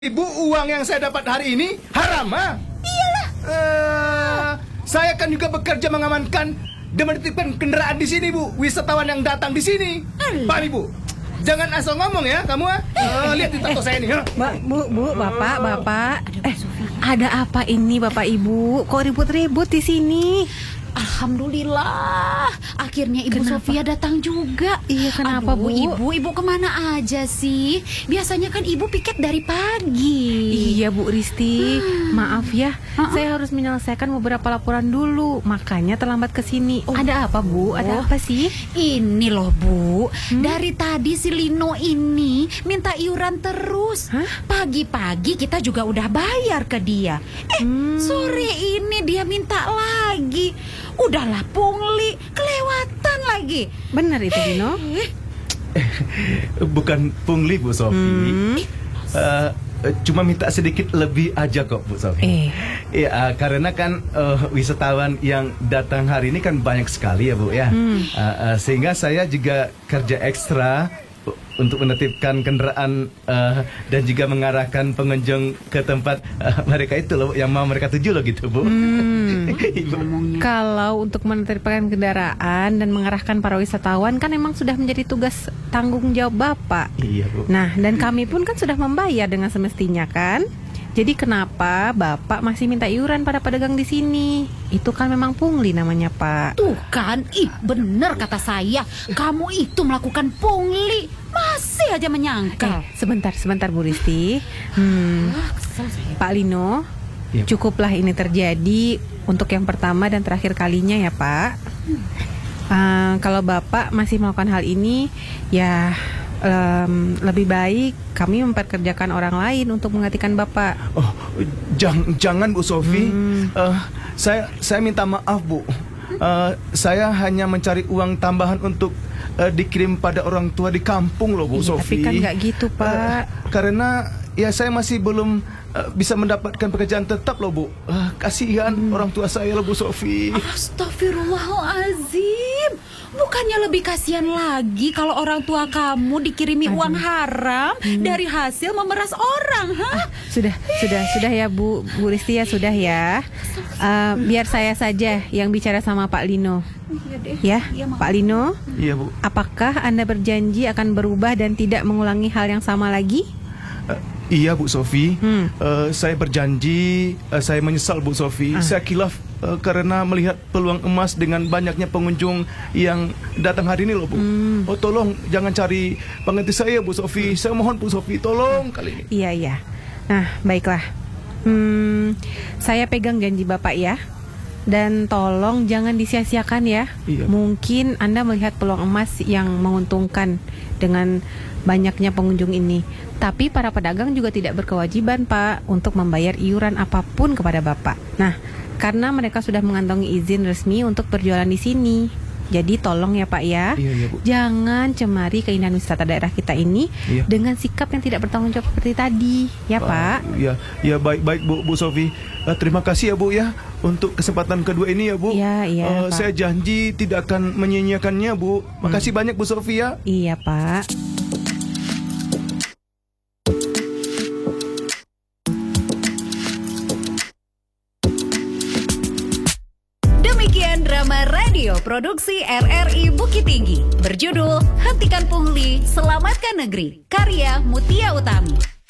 Ibu, uang yang saya dapat hari ini haram, ha? Iyalah. Saya kan juga bekerja mengamankan dan menitipkan kendaraan di sini, Bu. Wisatawan yang datang di sini. Pak, Ibu, jangan asal ngomong ya, kamu, ha? Lihat di tato saya nih, ha? Bu, Bapak. Ada apa ini, Bapak Ibu? Kok ribut-ribut di sini? Alhamdulillah, akhirnya Ibu Sofia datang juga. Iya, kenapa, Bu? Ibu kemana aja sih? Biasanya kan Ibu piket dari pagi. Iya, Bu Risti. Maaf ya, saya harus menyelesaikan beberapa laporan dulu. Makanya terlambat ke sini. Ada apa, Bu? Ada apa sih? Ini loh, Bu. Dari tadi si Lino ini minta iuran terus. Pagi-pagi kita juga udah bayar ke dia. Sore ini dia minta lagi. Udahlah pungli, kelewatan lagi. Benar itu, Dino? Bukan pungli, Bu Sofi. Cuma minta sedikit lebih aja kok, Bu Sofi. Ya, karena kan wisatawan yang datang hari ini kan banyak sekali ya, Bu ya. Sehingga saya juga kerja ekstra untuk menetipkan kendaraan dan juga mengarahkan pengunjung ke tempat mereka itu loh, yang mau mereka tuju loh gitu, Bu. Kalau untuk menertibkan kendaraan dan mengarahkan para wisatawan kan emang sudah menjadi tugas tanggung jawab Bapak. Iya, Bu. Nah, dan kami pun kan sudah membayar dengan semestinya kan. Jadi kenapa Bapak masih minta iuran pada pedagang di sini? Itu kan memang pungli namanya, Pak. Tuh kan, bener kata saya. Kamu itu melakukan pungli. Masih aja menyangkal. Sebentar Bu Risti. Pak Lino, Iya, cukuplah ini terjadi untuk yang pertama dan terakhir kalinya ya, Pak. Kalau Bapak masih melakukan hal ini, ya lebih baik kami memperkerjakan orang lain untuk menggantikan Bapak. Jangan, Bu Sofi. Saya minta maaf, Bu. Saya hanya mencari uang tambahan untuk dikirim pada orang tua di kampung loh, Bu Sofi. Tapi kan nggak gitu, Pak. Karena ya saya masih belum bisa mendapatkan pekerjaan tetap loh, Bu. Kasihan orang tua saya loh, Bu Sofi. Astagfirullahalazim. Bukannya lebih kasihan lagi kalau orang tua kamu dikirimi uang haram dari hasil memeras orang, Sudah ya Bu Risti ya, sudah ya. Biar saya saja yang bicara sama Pak Lino. Ya, Pak Lino. Iya, Bu. Apakah Anda berjanji akan berubah dan tidak mengulangi hal yang sama lagi? Iya, Bu Sofi. Saya berjanji. Saya menyesal, Bu Sofi. Saya kilaf karena melihat peluang emas dengan banyaknya pengunjung yang datang hari ini loh, Bu. Tolong jangan cari pengganti saya, Bu Sofi. Saya mohon, Bu Sofi, tolong kali ini. Iya. Nah, baiklah. Saya pegang janji Bapak ya. Dan tolong jangan disia-siakan ya. Iya. Mungkin Anda melihat peluang emas yang menguntungkan dengan banyaknya pengunjung ini. Tapi para pedagang juga tidak berkewajiban, Pak, untuk membayar iuran apapun kepada Bapak. Nah, karena mereka sudah mengantongi izin resmi untuk berjualan di sini. Jadi tolong ya, Pak ya. Iya, Bu. Jangan cemari keindahan wisata daerah kita ini dengan sikap yang tidak bertanggung jawab seperti tadi, ya, Pak. Ya baik Bu Sofi. Terima kasih ya, Bu ya, untuk kesempatan kedua ini ya, Bu. Iya, Pak. Saya janji tidak akan menyia-nyiakannya, Bu. Makasih banyak, Bu Sofi ya. Iya, Pak. Demikian drama radio produksi RRI Bukit Tinggi berjudul Hentikan Pungli, Selamatkan Negeri, karya Mutia Utami.